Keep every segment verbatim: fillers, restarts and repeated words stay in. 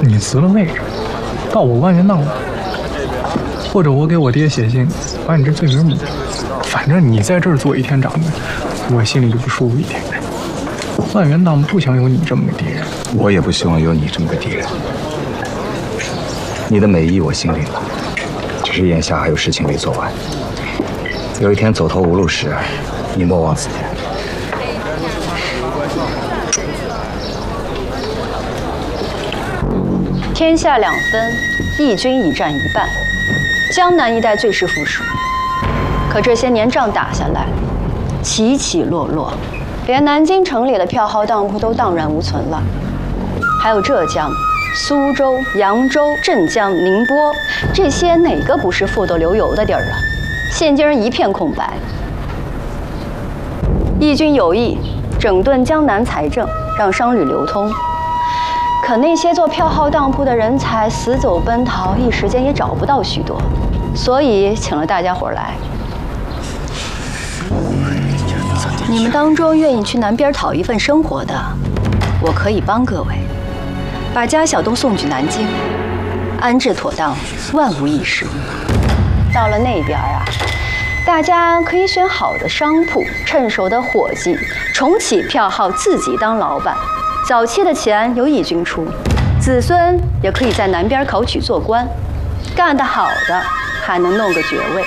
你辞了位置，到我万元档了，或者我给我爹写信，把你这罪名抹了。反正你在这儿做一天掌柜，我心里就不舒服一天。万元档不想有你这么个敌人， 我也不希望有你这么个敌人。你的美意我心领了，只是眼下还有事情没做完。有一天走投无路时，你莫忘此言。 天下两分，义军已占一半，江南一带最是富庶。可这些年仗打下来，起起落落，连南京城里的票号当铺都荡然无存了。还有浙江、苏州、扬州、镇江、宁波，这些哪个不是富得流油的地儿啊？现今一片空白。义军有意整顿江南财政，让商旅流通。可那些做票号当铺的人才死走奔逃，一时间也找不到许多，所以请了大家伙来。你们当中愿意去南边讨一份生活的，我可以帮各位，把家小都送去南京，安置妥当，万无一失。到了那边啊，大家可以选好的商铺，趁手的伙计，重启票号，自己当老板。早期的钱由义军出，子孙也可以在南边考取做官，干得好的还能弄个爵位。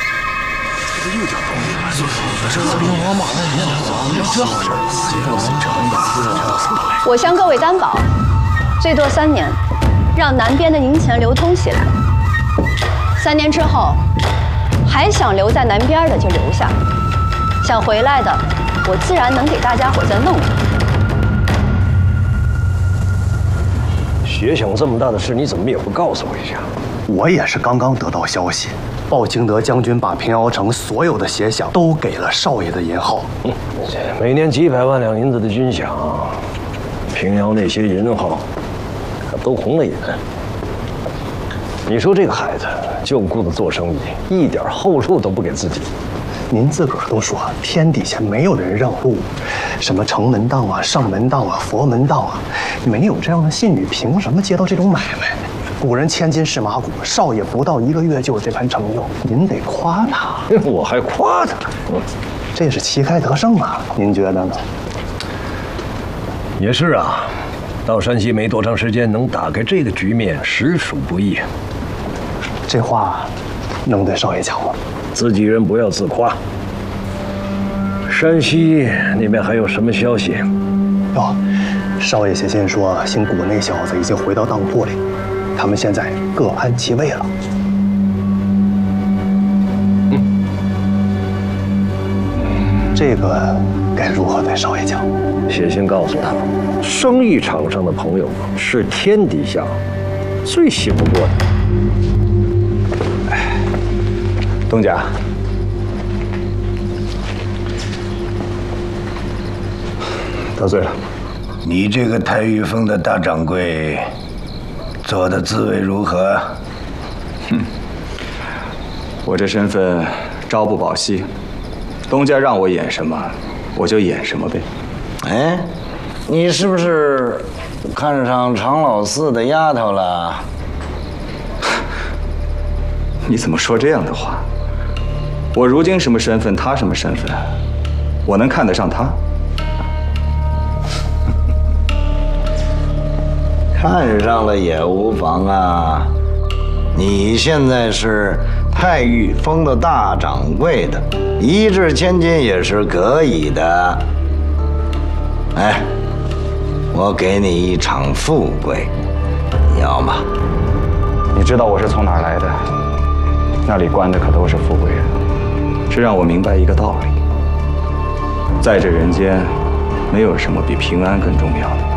我向各位担保，最多三年，让南边的银钱流通起来。三年之后，还想留在南边的就留下，想回来的，我自然能给大家伙再弄回来。 学想这么大的事，你怎么也不告诉我一下？ 我也是刚刚得到消息，鲍清德将军把平遥城所有的协饷都给了少爷的银号。 嗯，每年几百万两银子的军饷，平遥那些银号可都红了眼。你说这个孩子就顾着做生意，一点后路都不给自己。 您自个儿都说天底下没有人让路，什么城门当啊、上门当啊、佛门当啊，没有这样的信女，凭什么接到这种买卖？古人千金是马骨，少爷不到一个月就有这番成就，您得夸他。 我还夸他， 这是旗开得胜啊！您觉得呢？ 也是啊，到山西没多长时间，能打开这个局面，实属不易。 这话能对少爷讲吗？ 自己人不要自夸。山西那边还有什么消息？ 哟，少爷写信说，姓谷那小子已经回到当铺里，他们现在各安其位了。 嗯， 这个该如何对少爷讲？ 写信告诉他，生意场上的朋友是天底下最信不过的。 东家，得罪了。 你这个太玉峰的大掌柜，做的滋味如何？ 哼，我这身份朝不保夕，东家让我演什么，我就演什么呗。 哎，你是不是看上常老四的丫头了？ 你怎么说这样的话？我如今什么身份，他什么身份？我能看得上他？ 看上了也无妨啊。你现在是太玉峰的大掌柜的，一掷千金也是可以的。哎，我给你一场富贵，你要吗？ 你知道我是从哪儿来的？那里关的可都是富贵人。这让我明白一个道理：在这人间，没有什么比平安更重要的。